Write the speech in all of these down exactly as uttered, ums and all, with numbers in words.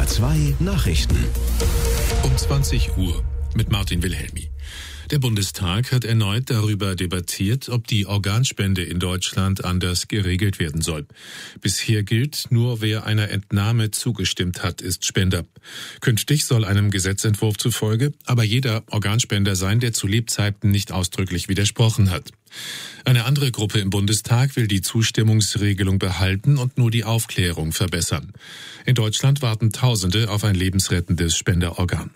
A zwei Nachrichten. Um zwanzig Uhr mit Martin Wilhelmi. Der Bundestag hat erneut darüber debattiert, ob die Organspende in Deutschland anders geregelt werden soll. Bisher gilt, nur wer einer Entnahme zugestimmt hat, ist Spender. Künftig soll einem Gesetzentwurf zufolge aber jeder Organspender sein, der zu Lebzeiten nicht ausdrücklich widersprochen hat. Eine andere Gruppe im Bundestag will die Zustimmungsregelung behalten und nur die Aufklärung verbessern. In Deutschland warten Tausende auf ein lebensrettendes Spenderorgan.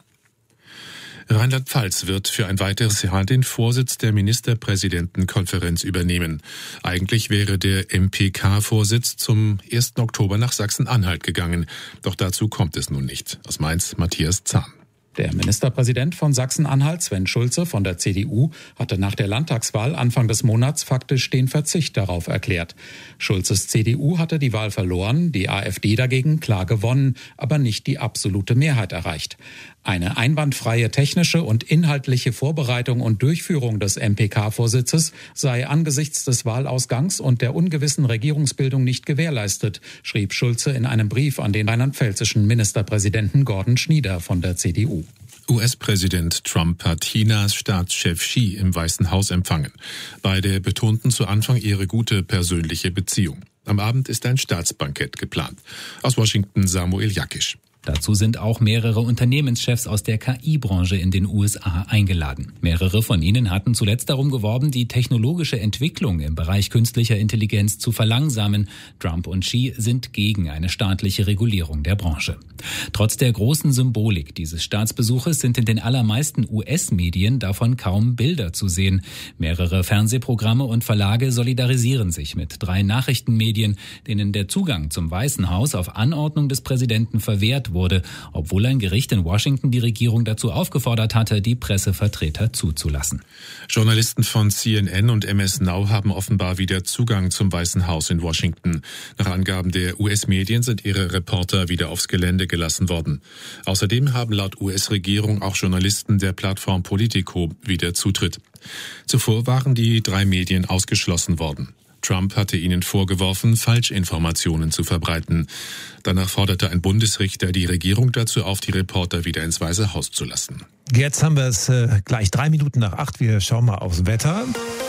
Rheinland-Pfalz wird für ein weiteres Jahr den Vorsitz der Ministerpräsidentenkonferenz übernehmen. Eigentlich wäre der M P K-Vorsitz zum ersten Oktober nach Sachsen-Anhalt gegangen. Doch dazu kommt es nun nicht. Aus Mainz, Matthias Zahn. Der Ministerpräsident von Sachsen-Anhalt, Sven Schulze von der C D U, hatte nach der Landtagswahl Anfang des Monats faktisch den Verzicht darauf erklärt. Schulzes C D U hatte die Wahl verloren, die AfD dagegen klar gewonnen, aber nicht die absolute Mehrheit erreicht. Eine einwandfreie technische und inhaltliche Vorbereitung und Durchführung des M P K-Vorsitzes sei angesichts des Wahlausgangs und der ungewissen Regierungsbildung nicht gewährleistet, schrieb Schulze in einem Brief an den rheinland-pfälzischen Ministerpräsidenten Gordon Schnieder von der C D U. U S-Präsident Trump hat Chinas Staatschef Xi im Weißen Haus empfangen. Beide betonten zu Anfang ihre gute persönliche Beziehung. Am Abend ist ein Staatsbankett geplant. Aus Washington Samuel Jakisch. Dazu sind auch mehrere Unternehmenschefs aus der K I-Branche in den U S A eingeladen. Mehrere von ihnen hatten zuletzt darum geworben, die technologische Entwicklung im Bereich künstlicher Intelligenz zu verlangsamen. Trump und Xi sind gegen eine staatliche Regulierung der Branche. Trotz der großen Symbolik dieses Staatsbesuches sind in den allermeisten U S-Medien davon kaum Bilder zu sehen. Mehrere Fernsehprogramme und Verlage solidarisieren sich mit drei Nachrichtenmedien, denen der Zugang zum Weißen Haus auf Anordnung des Präsidenten verwehrt wurde. wurde, obwohl ein Gericht in Washington die Regierung dazu aufgefordert hatte, die Pressevertreter zuzulassen. Journalisten von C N N und M S Now haben offenbar wieder Zugang zum Weißen Haus in Washington. Nach Angaben der U S-Medien sind ihre Reporter wieder aufs Gelände gelassen worden. Außerdem haben laut U S-Regierung auch Journalisten der Plattform Politico wieder Zutritt. Zuvor waren die drei Medien ausgeschlossen worden. Trump hatte ihnen vorgeworfen, Falschinformationen zu verbreiten. Danach forderte ein Bundesrichter die Regierung dazu auf, die Reporter wieder ins Weiße Haus zu lassen. Jetzt haben wir es äh, gleich drei Minuten nach acht. Wir schauen mal aufs Wetter.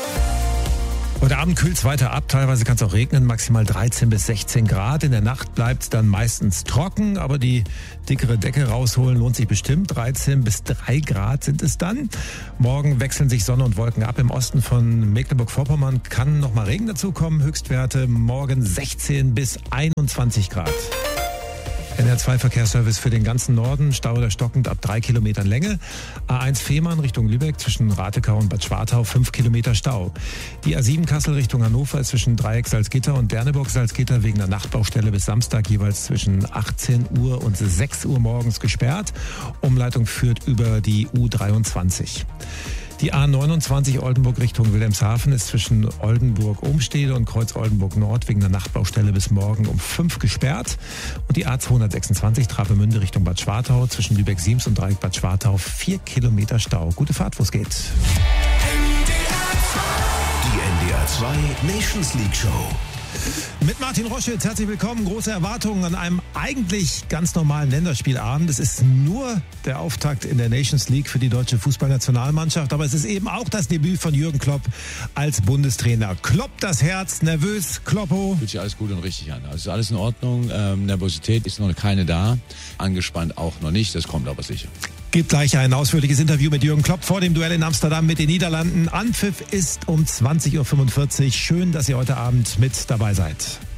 Heute Abend kühlt es weiter ab, teilweise kann es auch regnen, maximal dreizehn bis sechzehn Grad. In der Nacht bleibt es dann meistens trocken, aber die dickere Decke rausholen lohnt sich bestimmt. dreizehn bis drei Grad sind es dann. Morgen wechseln sich Sonne und Wolken ab. Im Osten von Mecklenburg-Vorpommern kann nochmal Regen dazukommen. Höchstwerte morgen sechzehn bis einundzwanzig Grad. N R zwei Verkehrsservice für den ganzen Norden, Stau oder stockend ab drei Kilometern Länge. A eins Fehmarn Richtung Lübeck zwischen Ratekau und Bad Schwartau fünf Kilometer Stau. Die A sieben Kassel Richtung Hannover zwischen Dreieck Salzgitter und Derneburg Salzgitter wegen der Nachtbaustelle bis Samstag jeweils zwischen achtzehn Uhr und sechs Uhr morgens gesperrt. Umleitung führt über die U dreiundzwanzig. Die A neunundzwanzig Oldenburg Richtung Wilhelmshaven ist zwischen Oldenburg-Umstede und Kreuz-Oldenburg-Nord wegen der Nachtbaustelle bis morgen um fünf gesperrt. Und die A zweihundertsechsundzwanzig Travemünde Richtung Bad Schwartau zwischen Lübeck-Siems und Dreieck Bad Schwartau vier Kilometer Stau. Gute Fahrt, wo es geht. Die N D R zwei Nations League Show. Mit Martin Roschitz, herzlich willkommen. Große Erwartungen an einem eigentlich ganz normalen Länderspielabend. Es ist nur der Auftakt in der Nations League für die deutsche Fußballnationalmannschaft. Aber es ist eben auch das Debüt von Jürgen Klopp als Bundestrainer. Kloppt das Herz, nervös, Kloppo? Fühlt sich alles gut und richtig an. Also ist alles in Ordnung. Ähm, Nervosität ist noch keine da. Angespannt auch noch nicht. Das kommt aber sicher. Gibt gleich ein ausführliches Interview mit Jürgen Klopp vor dem Duell in Amsterdam mit den Niederlanden. Anpfiff ist um zwanzig Uhr fünfundvierzig. Schön, dass ihr heute Abend mit dabei seid.